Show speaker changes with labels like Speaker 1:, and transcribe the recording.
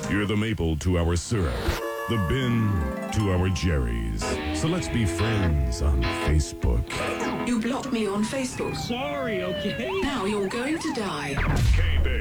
Speaker 1: You're the maple to our syrup, the bin to our Jerry's. So let's be friends on Facebook.
Speaker 2: You blocked me on Facebook.
Speaker 3: Sorry, okay?
Speaker 2: Now you're going to die.
Speaker 1: K-Biz.